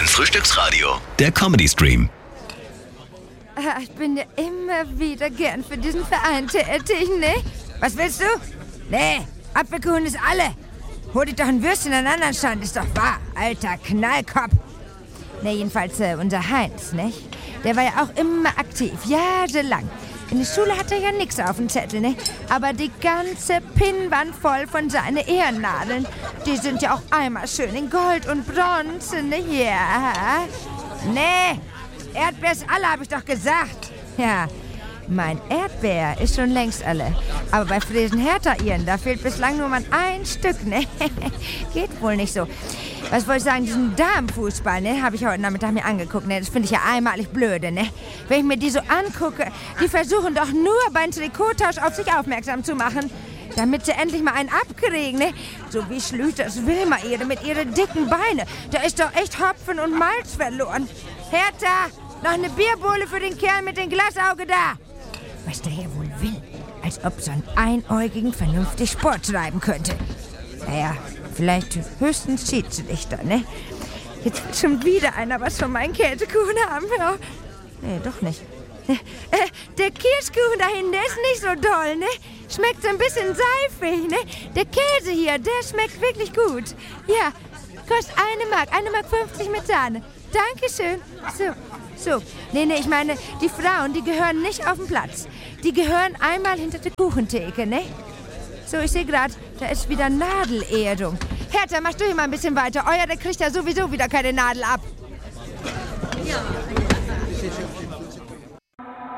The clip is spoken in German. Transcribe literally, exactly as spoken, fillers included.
Frühstücksradio, der Comedy-Stream. Ich bin ja immer wieder gern für diesen Verein tätig, ne? Was willst du? Nee, Apfelkuchen ist alle. Hol dich doch ein Würstchen an den anderen Stand, ist doch wahr, alter Knallkopf. Ne, jedenfalls äh, unser Heinz, nicht? Der war ja auch immer aktiv, jahrelang. In der Schule hat er ja nichts auf dem Zettel, ne? Aber die ganze Pinnwand voll von seinen Ehrennadeln. Die sind ja auch einmal schön in Gold und Bronze, ne? Ja. Nee, Erdbeer ist alle, hab ich doch gesagt. Ja, mein Erdbeer ist schon längst alle. Aber bei Fresen Hertha ihren, da fehlt bislang nur mal ein Stück, ne? Geht wohl nicht so. Was wollte ich sagen, diesen Damenfußball, ne, habe ich heute Nachmittag mir angeguckt, ne, das finde ich ja einmalig blöde, ne. Wenn ich mir die so angucke, die versuchen doch nur beim Trikottausch auf sich aufmerksam zu machen, damit sie endlich mal einen abkriegen, ne. So wie Schlüters Wilma-Ede mit ihren dicken Beine, da ist doch echt Hopfen und Malz verloren. Hertha, noch eine Bierbohle für den Kerl mit dem Glasauge da. Was der hier wohl will, als ob so ein Einäugigen vernünftig Sport treiben könnte. Naja, vielleicht höchstens Schiedsrichter, ne? Jetzt will schon wieder einer was von meinen Käsekuchen haben. Ja. Nee, doch nicht. Äh, der Kirschkuchen da hinten, der ist nicht so doll, ne? Schmeckt so ein bisschen seifig, ne? Der Käse hier, der schmeckt wirklich gut. Ja, kostet eine Mark, eine Mark fünfzig mit Sahne. Dankeschön. So, so. Nee, nee, ich meine, die Frauen, die gehören nicht auf den Platz. Die gehören einmal hinter der Kuchentheke, ne? So, ich sehe gerade, da ist wieder Nadelehrung. Hertha, mach du hier mal ein bisschen weiter. Euer, der kriegt ja sowieso wieder keine Nadel ab. Ja.